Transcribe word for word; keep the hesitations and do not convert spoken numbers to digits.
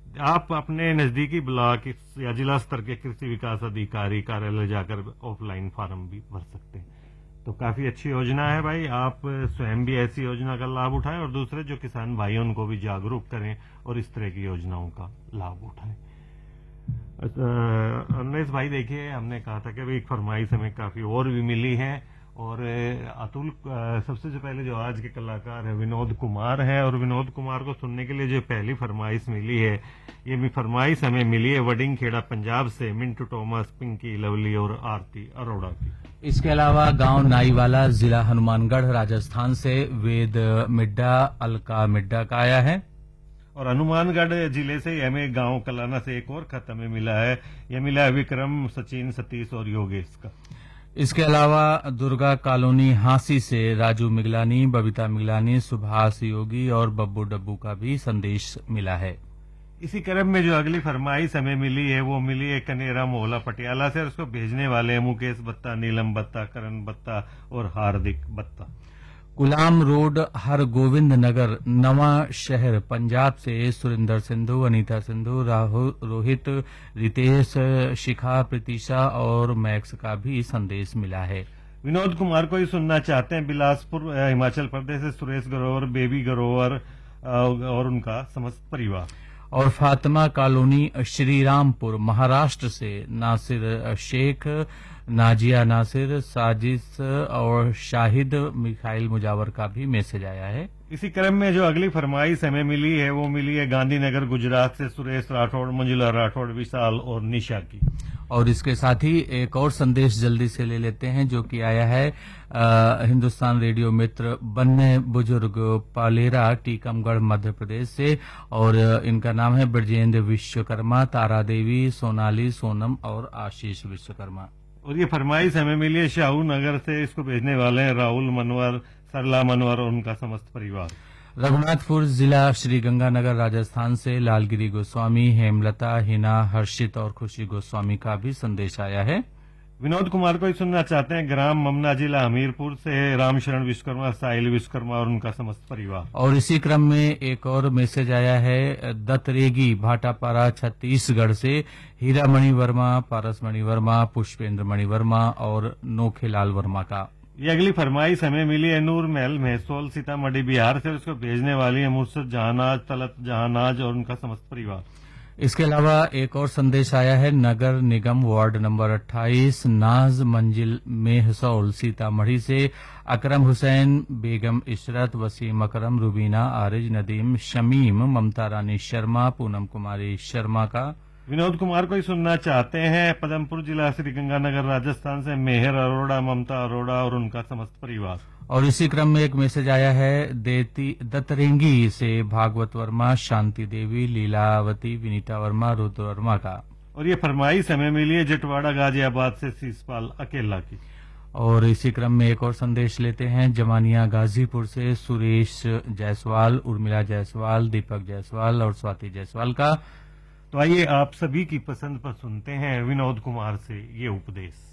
आप अपने नजदीकी ब्लॉक या जिला स्तर के कृषि विकास अधिकारी कार्यालय जाकर ऑफलाइन फॉर्म भी भर सकते हैं। तो काफी अच्छी योजना है भाई, आप स्वयं भी ऐसी योजना का लाभ उठाएं और दूसरे जो किसान भाई उनको भी जागरूक करें और इस तरह की योजनाओं का लाभ उठाएं। अनलेस भाई देखिए, हमने कहा था कि भाई एक फरमाइश हमें काफी और भी मिली है, और अतुल सबसे पहले जो आज के कलाकार है विनोद कुमार है, और विनोद कुमार को सुनने के लिए जो पहली फरमाइश मिली है, ये भी फरमाइश हमें मिली है वडिंग खेड़ा पंजाब से मिंटू टॉमस, पिंकी लवली और आरती अरोड़ा की। इसके अलावा गांव नाईवाला, जिला हनुमानगढ़, राजस्थान से वेद मिड्डा, अलका मिड्डा का आया है। और हनुमानगढ़ जिले से हमें गांव कलाना से एक और खत हमें मिला है, यह मिला है विक्रम, सचिन, सतीश और योगेश का। इसके अलावा दुर्गा कॉलोनी हांसी से राजू मिगलानी, बबीता मिगलानी, सुभाष योगी और बब्बू डब्बू का भी संदेश मिला है। इसी क्रम में जो अगली फरमाइश हमें मिली है वो मिली है कनेरा मोहला पटियाला से, और उसको भेजने वाले हैं मुकेश बत्ता, नीलम बत्ता, करण बत्ता और हार्दिक बत्ता। गुलाम रोड, हर गोविंद नगर, नवा शहर, पंजाब से सुरिंदर सिंधु, अनीता सिंधु, रोहित, रितेश, शिखा, प्रीतिशा और मैक्स का भी संदेश मिला है। विनोद कुमार को ही सुनना चाहते हैं बिलासपुर हिमाचल प्रदेश से सुरेश ग्रोवर, बेबी ग्रोवर और उनका समस्त परिवार। और फातिमा कॉलोनी, श्रीरामपुर, महाराष्ट्र से नासिर शेख, नाजिया नासिर, साजिश और शाहिद मिखाइल मुजावर का भी मैसेज आया है। इसी क्रम में जो अगली फरमाइश हमें मिली है वो मिली है गांधीनगर गुजरात से सुरेश राठौड़, मंजुला राठौड़, विशाल और निशा की। और इसके साथ ही एक और संदेश जल्दी से ले लेते हैं जो कि आया है आ, हिंदुस्तान रेडियो मित्र बन्ने बुजुर्ग, पालेरा, टीकमगढ़, मध्य प्रदेश से, और इनका नाम है ब्रजेंद्र विश्वकर्मा, तारा देवी, सोनाली, सोनम और आशीष विश्वकर्मा। और ये फरमाइश हमें मिली है शाहू नगर से, इसको भेजने वाले हैं राहुल मनवर, सरला मनवर और उनका समस्त परिवार। रघुनाथपुर जिला, श्री गंगानगर, राजस्थान से लालगिरी गोस्वामी, हेमलता, हिना, हर्षित और खुशी गोस्वामी का भी संदेश आया है। विनोद कुमार को ही सुनना चाहते हैं ग्राम ममना, जिला हमीरपुर से रामशरण विश्वकर्मा, साहिल विश्वकर्मा और उनका समस्त परिवार। और इसी क्रम में एक और मैसेज आया है दत्तरेगी, भाटापारा, छत्तीसगढ़ से हीरा मणि वर्मा, पारस मणि वर्मा, पुष्पेंद्र मणि वर्मा और नोखेलाल वर्मा का। ये अगली फरमाइश हमें मिली है नूर महल, महसोल, सीतामढ़ी, बिहार से, उसको भेजने वाली है मुर्शद जहानाज, तलत जहानाज और उनका समस्त परिवार। इसके अलावा एक और संदेश आया है नगर निगम वार्ड नंबर अट्ठाईस, नाज मंजिल, मेहसौल, सीतामढ़ी से अकरम हुसैन, बेगम इशरत, वसीम अकरम, रुबीना, आरिज, नदीम, शमीम, ममता रानी शर्मा, पूनम कुमारी शर्मा का। विनोद कुमार को ही सुनना चाहते हैं पदमपुर जिला, श्री गंगानगर, राजस्थान से मेहर अरोड़ा, ममता अरोड़ा और उनका समस्त परिवार। और इसी क्रम में एक मैसेज आया है देती दत्तरेंगी से भागवत वर्मा, शांति देवी, लीलावती, विनीता वर्मा, रुद्र वर्मा का। और ये फरमाइश हमें मिली है जटवाड़ा गाजियाबाद से शीशपाल अकेला की। और इसी क्रम में एक और संदेश लेते हैं जमानिया गाजीपुर से सुरेश जायसवाल, उर्मिला जायसवाल, दीपक जायसवाल और स्वाति जायसवाल का। तो आइए आप सभी की पसंद पर सुनते हैं विनोद कुमार से ये उपदेश।